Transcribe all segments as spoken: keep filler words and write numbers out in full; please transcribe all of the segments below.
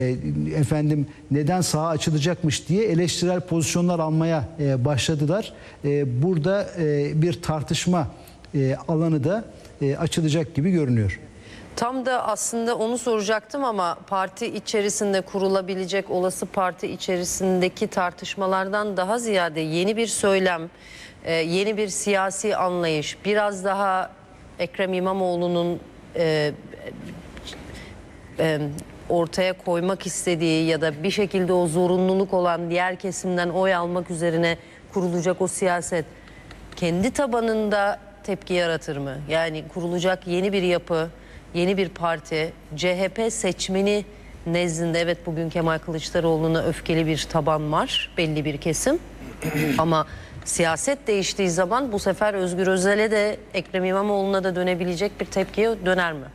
efendim neden saha açılacakmış diye eleştirel pozisyonlar almaya e, başladılar. E, burada e, bir tartışma e, alanı da e, açılacak gibi görünüyor. Tam da aslında onu soracaktım ama parti içerisinde kurulabilecek olası parti içerisindeki tartışmalardan daha ziyade yeni bir söylem, e, yeni bir siyasi anlayış, biraz daha Ekrem İmamoğlu'nun e, e, ortaya koymak istediği ya da bir şekilde o zorunluluk olan diğer kesimden oy almak üzerine kurulacak o siyaset kendi tabanında tepki yaratır mı? Yani kurulacak yeni bir yapı, yeni bir parti, C H P seçmeni nezdinde evet bugün Kemal Kılıçdaroğlu'na öfkeli bir taban var, belli bir kesim. Ama siyaset değiştiği zaman bu sefer Özgür Özel'e de Ekrem İmamoğlu'na da dönebilecek bir tepkiye döner mi?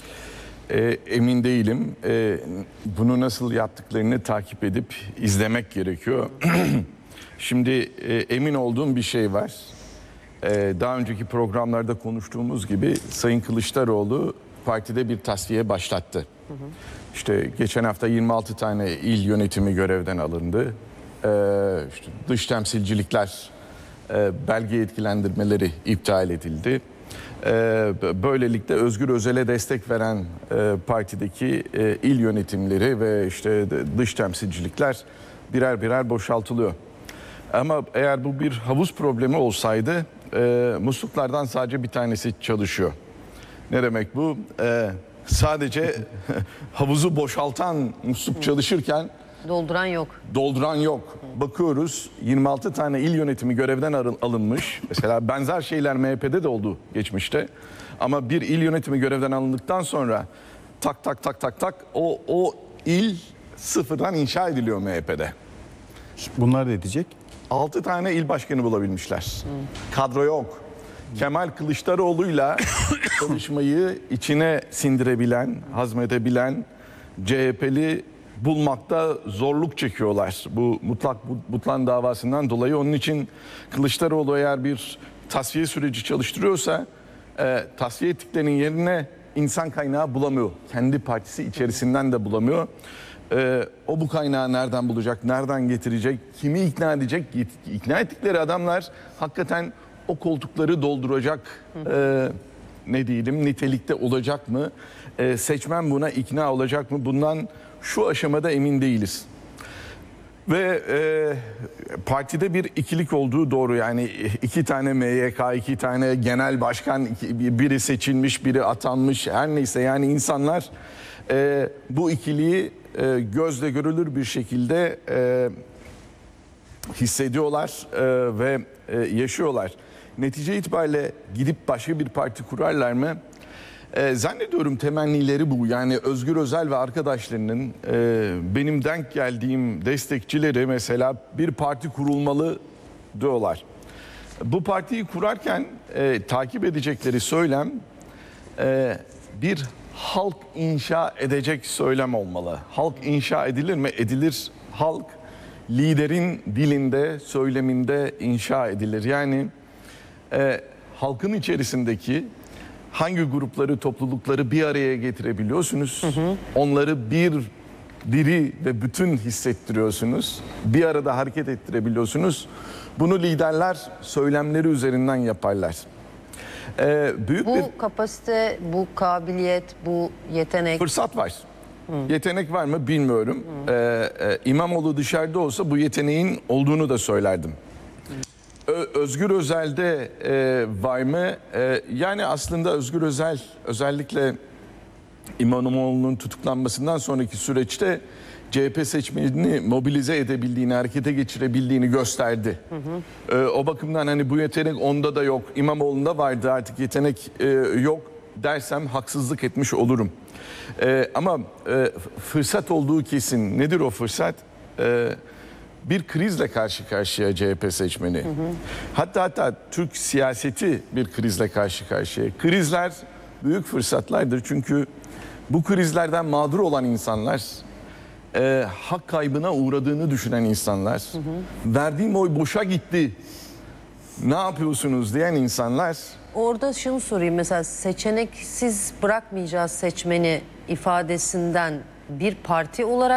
E, emin değilim. E, bunu nasıl yaptıklarını takip edip izlemek gerekiyor. Şimdi e, emin olduğum bir şey var. E, daha önceki programlarda konuştuğumuz gibi Sayın Kılıçdaroğlu partide bir tasfiye başlattı. Hı hı. İşte geçen hafta yirmi altı tane il yönetimi görevden alındı. E, işte dış temsilcilikler, e, belge yetkilendirmeleri iptal edildi. Böylelikle Özgür Özel'e destek veren partideki il yönetimleri ve işte dış temsilcilikler birer birer boşaltılıyor. Ama eğer bu bir havuz problemi olsaydı musluklardan sadece bir tanesi çalışıyor. Ne demek bu? Sadece havuzu boşaltan musluk çalışırken dolduran yok. Dolduran yok. Bakıyoruz yirmi altı tane il yönetimi görevden alınmış. Mesela benzer şeyler M H P'de de oldu geçmişte. Ama bir il yönetimi görevden alındıktan sonra tak tak tak tak tak o, o il sıfırdan inşa ediliyor M H P'de. Bunlar da edecek. altı tane il başkanı bulabilmişler. Hmm. Kadro yok. Kemal Kılıçdaroğlu'yla çalışmayı içine sindirebilen, hazmedebilen C H P'li bulmakta zorluk çekiyorlar bu mutlak butlan davasından dolayı. Onun için Kılıçdaroğlu eğer bir tasfiye süreci çalıştırıyorsa e, tasfiye ettiklerinin yerine insan kaynağı bulamıyor. Kendi partisi içerisinden de bulamıyor. E, o bu kaynağı nereden bulacak, nereden getirecek, kimi ikna edecek? İkna ettikleri adamlar hakikaten o koltukları dolduracak e, ne diyelim nitelikte olacak mı? E, seçmen buna ikna olacak mı? Bundan şu aşamada emin değiliz. Ve e, partide bir ikilik olduğu doğru. Yani iki tane M Y K, iki tane genel başkan, iki, biri seçilmiş, biri atanmış, her neyse. Yani insanlar e, bu ikiliği e, gözle görülür bir şekilde e, hissediyorlar e, ve e, yaşıyorlar. Netice itibariyle gidip başka bir parti kurarlar mı? E, zannediyorum temennileri bu. Yani Özgür Özel ve arkadaşlarının e, benim denk geldiğim destekçileri mesela bir parti kurulmalı diyorlar. Bu partiyi kurarken e, takip edecekleri söylem e, bir halk inşa edecek söylem olmalı. Halk inşa edilir mi? Edilir. Halk liderin dilinde, söyleminde inşa edilir. Yani e, halkın içerisindeki hangi grupları, toplulukları bir araya getirebiliyorsunuz? Hı hı. Onları bir diri ve bütün hissettiriyorsunuz. Bir arada hareket ettirebiliyorsunuz. Bunu liderler söylemleri üzerinden yaparlar. Ee, büyük bu bir kapasite, bu kabiliyet, bu yetenek. Fırsat var. Hı. Yetenek var mı bilmiyorum. Ee, e, İmamoğlu dışarıda olsa bu yeteneğin olduğunu da söylerdim. Özgür Özel'de e, var mı? E, yani aslında Özgür Özel özellikle İmamoğlu'nun tutuklanmasından sonraki süreçte C H P seçmenini mobilize edebildiğini, harekete geçirebildiğini gösterdi. Hı hı. E, o bakımdan hani bu yetenek onda da yok, İmamoğlu'nda vardı artık yetenek e, yok dersem haksızlık etmiş olurum. E, ama e, fırsat olduğu kesin. Nedir o fırsat? E, Bir krizle karşı karşıya C H P seçmeni. Hı hı. Hatta hatta Türk siyaseti bir krizle karşı karşıya. Krizler büyük fırsatlardır. Çünkü bu krizlerden mağdur olan insanlar, e, hak kaybına uğradığını düşünen insanlar, hı hı. verdiğim oy boşa gitti, ne yapıyorsunuz diyen insanlar. Orada şunu sorayım, mesela seçeneksiz bırakmayacağız seçmeni ifadesinden bir parti olarak